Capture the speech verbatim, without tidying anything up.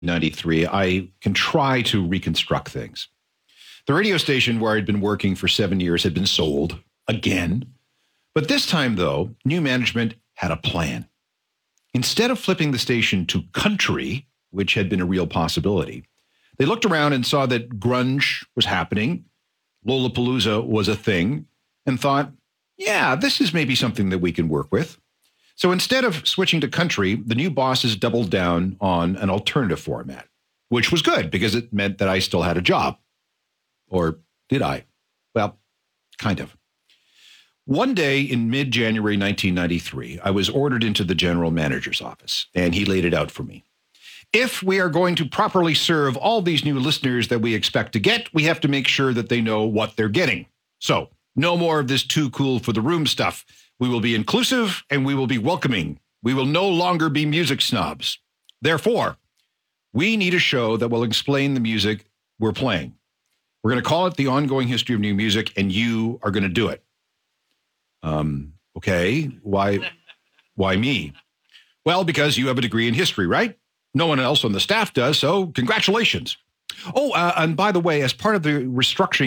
ninety-three, I can try to reconstruct things. The radio station where I'd been working for seven years had been sold again. But this time, though, new management had a plan. Instead of flipping the station to country, which had been a real possibility, they looked around and saw that grunge was happening, Lollapalooza was a thing, and thought, yeah, this is maybe something that we can work with. So instead of switching to country, the new bosses doubled down on an alternative format, which was good because it meant that I still had a job. Or did I? Well, kind of. One day in mid-January nineteen ninety-three, I was ordered into the general manager's office, and he laid it out for me. If we are going to properly serve all these new listeners that we expect to get, we have to make sure that they know what they're getting. So, no more of this too cool for the room stuff. We will be inclusive and we will be welcoming. We will no longer be music snobs. Therefore, we need a show that will explain the music we're playing. We're going to call it The Ongoing History of New Music, and you are going to do it. Um, okay, why, why me? Well, because you have a degree in history, right? No one else on the staff does, so congratulations. Oh, uh, and by the way, as part of the restructuring